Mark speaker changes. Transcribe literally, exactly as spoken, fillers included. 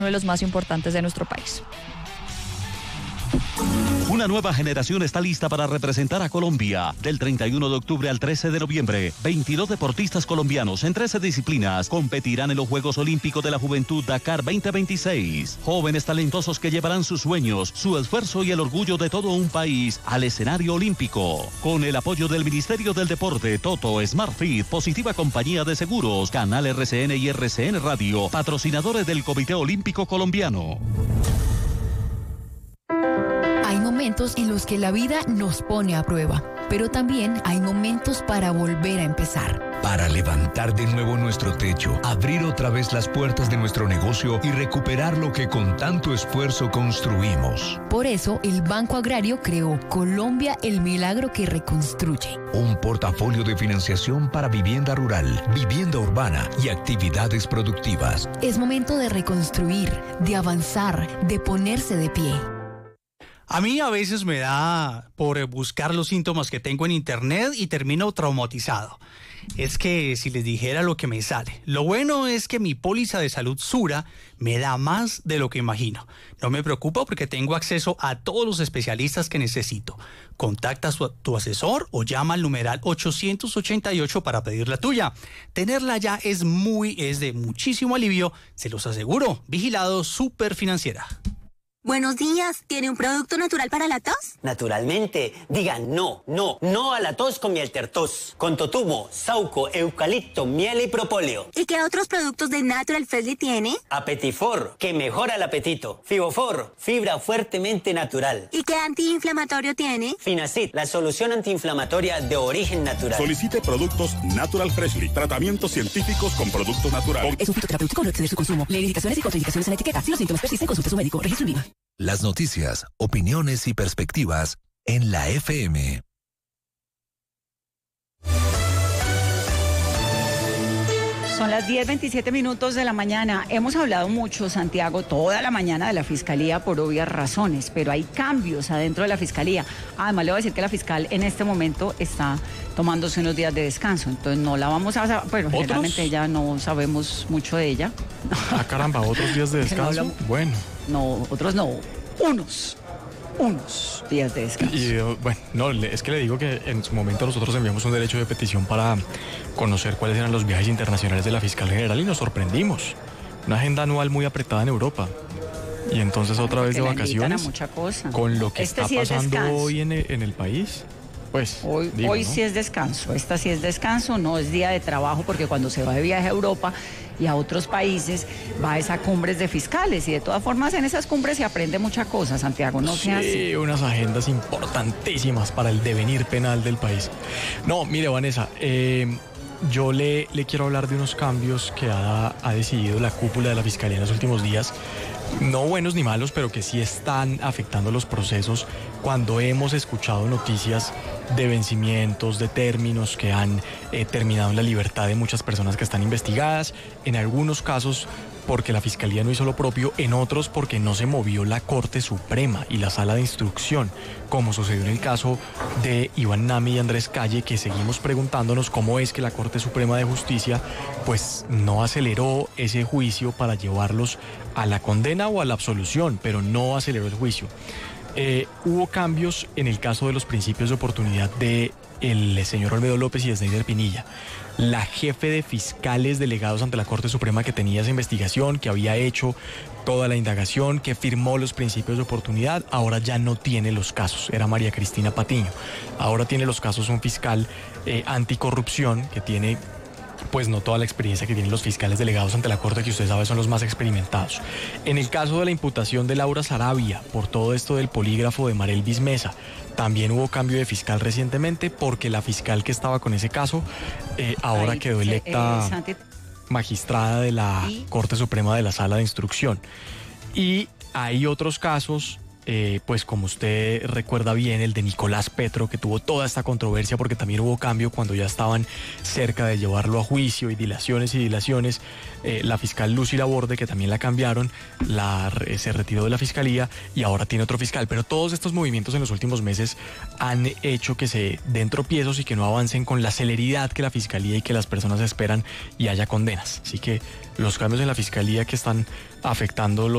Speaker 1: uno de los más importantes de nuestro país.
Speaker 2: Una nueva generación está lista para representar a Colombia. Del treinta y uno de octubre al trece de noviembre, veintidós deportistas colombianos en trece disciplinas competirán en los Juegos Olímpicos de la Juventud Dakar veinte veintiséis. Jóvenes talentosos que llevarán sus sueños, su esfuerzo y el orgullo de todo un país al escenario olímpico. Con el apoyo del Ministerio del Deporte, Toto, SmartFit, Positiva Compañía de Seguros, Canal R C N y R C N Radio, patrocinadores del Comité Olímpico Colombiano.
Speaker 3: Hay momentos en los que la vida nos pone a prueba, pero también hay momentos para volver a empezar.
Speaker 4: Para levantar de nuevo nuestro techo, abrir otra vez las puertas de nuestro negocio y recuperar lo que con tanto esfuerzo construimos.
Speaker 3: Por eso, el Banco Agrario creó Colombia, el milagro que reconstruye.
Speaker 4: Un portafolio de financiación para vivienda rural, vivienda urbana y actividades productivas.
Speaker 3: Es momento de reconstruir, de avanzar, de ponerse de pie.
Speaker 5: A mí a veces me da por buscar los síntomas que tengo en internet y termino traumatizado. Es que si les dijera lo que me sale. Lo bueno es que mi póliza de salud Sura me da más de lo que imagino. No me preocupa porque tengo acceso a todos los especialistas que necesito. Contacta a su, tu asesor o llama al numeral ochocientos ochenta y ocho para pedir la tuya. Tenerla ya es muy, es de muchísimo alivio, se los aseguro. Vigilado Superfinanciera.
Speaker 6: Buenos días, ¿tiene un producto natural para la tos?
Speaker 7: Naturalmente, digan no, no, no a la tos con Mieltertos, con totumo, sauco, eucalipto, miel y propóleo.
Speaker 6: ¿Y qué otros productos de Natural Freshly tiene?
Speaker 7: Apetifor, que mejora el apetito. Fibofor, fibra fuertemente natural.
Speaker 6: ¿Y qué antiinflamatorio tiene?
Speaker 7: Finacid, la solución antiinflamatoria de origen natural.
Speaker 8: Solicite productos Natural Freshly, tratamientos científicos con productos naturales.
Speaker 9: Es un fitoterapéutico, no exceder su consumo. Lee indicaciones y contraindicaciones en la etiqueta. Si los síntomas persisten, consulte a su médico. Registro en Viva.
Speaker 4: Las noticias, opiniones y perspectivas en la F M.
Speaker 10: Son las diez veintisiete minutos de la mañana. Hemos hablado mucho, Santiago, toda la mañana de la Fiscalía por obvias razones, pero hay cambios adentro de la Fiscalía. Además, le voy a decir que la fiscal en este momento está tomándose unos días de descanso, entonces no la vamos a... Bueno,
Speaker 11: ¿Otros?
Speaker 10: generalmente ya no sabemos mucho de ella.
Speaker 11: Ah, caramba, ¿otros días de descanso?
Speaker 10: No,
Speaker 11: bueno.
Speaker 10: No, otros no, unos. unos días de descanso.
Speaker 11: Y bueno, no, es que le digo que en su momento nosotros enviamos un derecho de petición para conocer cuáles eran los viajes internacionales de la fiscal general y nos sorprendimos. Una agenda anual muy apretada en Europa. Y entonces otra vez de vacaciones.
Speaker 10: A mucha cosa.
Speaker 11: Con lo que
Speaker 10: este
Speaker 11: está
Speaker 10: sí
Speaker 11: pasando hoy en el, en el país. Pues,
Speaker 10: hoy
Speaker 11: digo,
Speaker 10: hoy
Speaker 11: ¿no?
Speaker 10: sí es descanso, esta sí es descanso, no es día de trabajo porque cuando se va de viaje a Europa y a otros países va a esas cumbres de fiscales y de todas formas en esas cumbres se aprende mucha cosa, Santiago, no sea así.
Speaker 11: Sí, unas agendas importantísimas para el devenir penal del país. No, mire Vanessa, eh, yo le, le quiero hablar de unos cambios que ha, ha decidido la cúpula de la Fiscalía en los últimos días. No buenos ni malos, pero que sí están afectando los procesos cuando hemos escuchado noticias de vencimientos, de términos que han eh, terminado en la libertad de muchas personas que están investigadas, en algunos casos porque la Fiscalía no hizo lo propio, en otros porque no se movió la Corte Suprema y la Sala de Instrucción, como sucedió en el caso de Iván Nami y Andrés Calle, que seguimos preguntándonos cómo es que la Corte Suprema de Justicia pues no aceleró ese juicio para llevarlos a la condena o a la absolución, pero no aceleró el juicio. Eh, hubo cambios en el caso de los principios de oportunidad de el señor Olmedo López y de Sneider Pinilla, la jefe de fiscales delegados ante la Corte Suprema que tenía esa investigación, que había hecho toda la indagación, que firmó los principios de oportunidad, ahora ya no tiene los casos, era María Cristina Patiño. Ahora tiene los casos un fiscal eh, anticorrupción que tiene pues no toda la experiencia que tienen los fiscales delegados ante la Corte, que usted sabe son los más experimentados. En el caso de la imputación de Laura Sarabia por todo esto del polígrafo de Marelvis Mesa, también hubo cambio de fiscal recientemente porque la fiscal que estaba con ese caso eh, ahora Ay, quedó electa eh, magistrada de la ¿Y? Corte Suprema de la Sala de Instrucción. Y hay otros casos eh, pues como usted recuerda bien, el de Nicolás Petro, que tuvo toda esta controversia porque también hubo cambio cuando ya estaban cerca de llevarlo a juicio y dilaciones y dilaciones. Eh, la fiscal Lucy Laborde, que también la cambiaron, la, se retiró de la fiscalía y ahora tiene otro fiscal. Pero todos estos movimientos en los últimos meses han hecho que se den tropiezos y que no avancen con la celeridad que la fiscalía y que las personas esperan y haya condenas. Así que los cambios en la fiscalía que están afectando los